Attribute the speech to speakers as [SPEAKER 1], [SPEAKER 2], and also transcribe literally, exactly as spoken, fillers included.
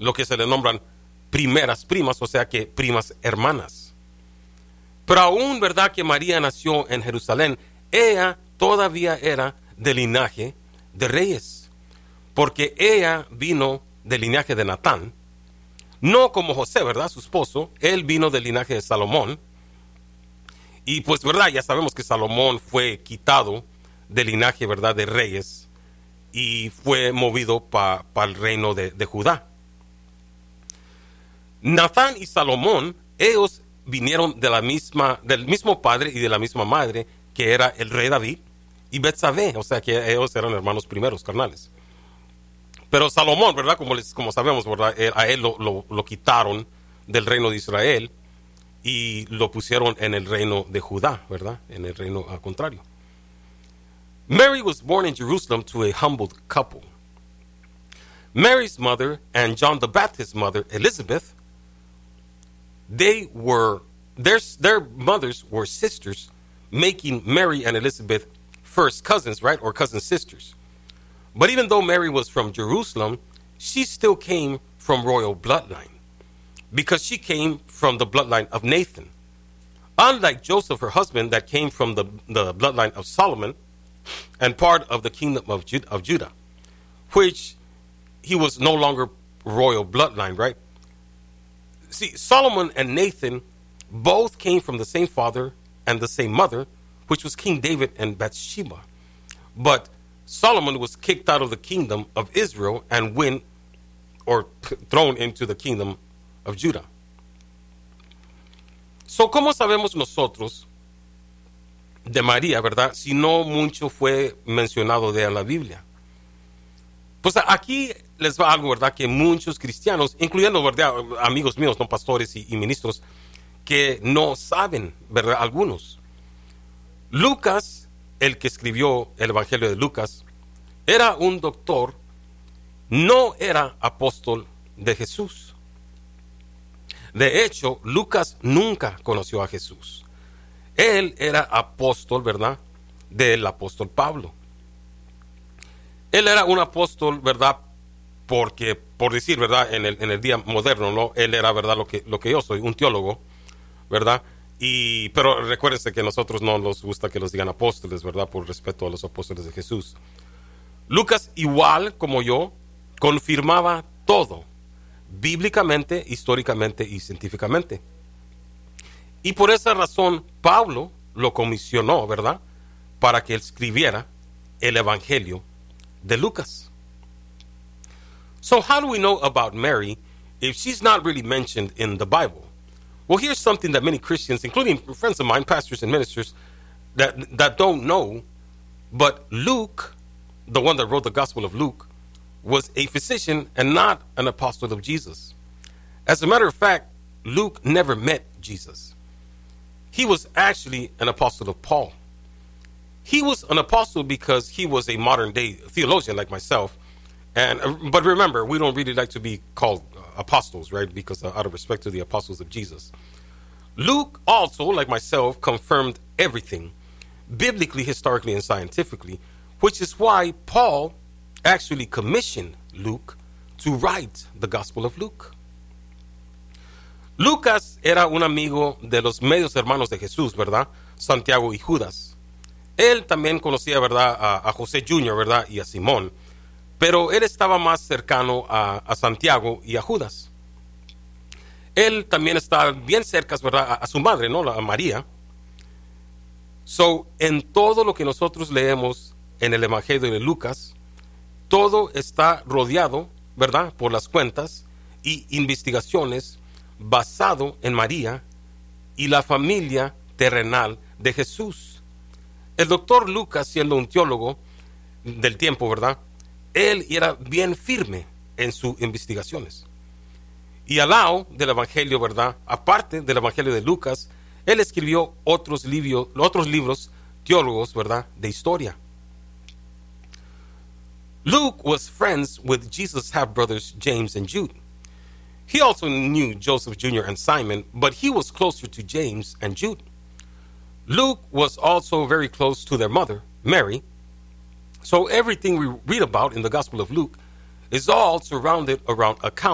[SPEAKER 1] lo que se le nombran primeras primas, o sea que primas hermanas. Pero aún, ¿verdad?, que María nació en Jerusalén, ella todavía era del linaje de reyes, porque ella vino del linaje de Natán, no como José, ¿verdad?, su esposo. Él vino del linaje de Salomón, y pues, ¿verdad?, ya sabemos que Salomón fue quitado del linaje, ¿verdad?, de reyes, y fue movido para pa el reino de, de Judá. Natán y Salomón, ellos vinieron de la misma, del mismo padre y de la misma madre, que era el rey David y Betsabé, o sea que ellos eran hermanos primeros, carnales. Pero Salomón, ¿verdad?, como, les, como sabemos, ¿verdad?, a él lo, lo, lo quitaron del reino de Israel y lo pusieron en el reino de Judá, ¿verdad?, en el reino uh, contrario. Mary was born in Jerusalem to a humble couple. Mary's mother and John the Baptist's mother, Elizabeth, they were, their, their mothers were sisters, making Mary and Elizabeth first cousins, right, or cousin sisters. But even though Mary was from Jerusalem, she still came from royal bloodline, because she came from the bloodline of Nathan. Unlike Joseph, her husband, that came from the, the bloodline of Solomon and part of the kingdom of, Ju- of Judah, which he was no longer royal bloodline, right? See, Solomon and Nathan both came from the same father and the same mother, which was King David and Bathsheba. But Solomon was kicked out of the kingdom of Israel and went, or thrown into the kingdom of Judah. So, ¿cómo sabemos nosotros de María, verdad, si no mucho fue mencionado de la Biblia? Pues aquí les va algo, verdad, que muchos cristianos, incluyendo, verdad, amigos míos, no pastores y, y ministros, que no saben, verdad, algunos. Lucas, el que escribió el Evangelio de Lucas, era un doctor, no era apóstol de Jesús. De hecho, Lucas nunca conoció a Jesús. Él era apóstol, ¿verdad?, del apóstol Pablo. Él era un apóstol, ¿verdad?, porque, por decir, ¿verdad?, en el, en el día moderno, ¿no?, él era, ¿verdad?, lo que, lo que yo soy, un teólogo, ¿verdad? Y, pero recuérdense que a nosotros no nos gusta que los digan apóstoles, ¿verdad?, por respeto a los apóstoles de Jesús. Lucas, igual como yo, confirmaba todo, bíblicamente, históricamente y científicamente. Y por esa razón, Pablo lo comisionó, ¿verdad?, para que él escribiera el Evangelio de Lucas. So how do we know about Mary if she's not really mentioned in the Bible? Well, here's something that many Christians, including friends of mine, pastors and ministers, that, that don't know. But Luke, the one that wrote the Gospel of Luke, was a physician and not an apostle of Jesus. As a matter of fact, Luke never met Jesus. He was actually an apostle of Paul. He was an apostle because he was a modern-day theologian like myself. And uh, but remember, we don't really like to be called uh, apostles, right? Because uh, out of respect to the apostles of Jesus. Luke also, like myself, confirmed everything, biblically, historically, and scientifically, which is why Paul actually commissioned Luke to write the Gospel of Luke. Lucas era un amigo de los medios hermanos de Jesús, ¿verdad? Santiago y Judas. Él también conocía, ¿verdad?, a, a José junior, ¿verdad?, y a Simón. Pero él estaba más cercano a, a Santiago y a Judas. Él también estaba bien cerca, ¿verdad?, a, a su madre, ¿no?, a María. So, en todo lo que nosotros leemos en el Evangelio de Lucas, todo está rodeado, ¿verdad?, por las cuentas y investigaciones basado en María y la familia terrenal de Jesús. El doctor Lucas, siendo un teólogo del tiempo, ¿verdad?, él era bien firme en sus investigaciones. Y al lado del Evangelio, ¿verdad?, aparte del Evangelio de Lucas, él escribió otros libros, otros libros teólogos, ¿verdad?, de historia. Luke was friends with Jesus' half-brothers James and Jude. He also knew Joseph Junior and Simon, but he was closer to James and Jude. Luke was also very close to their mother, Mary. So everything we read about in the Gospel of Luke is all surrounded around accounts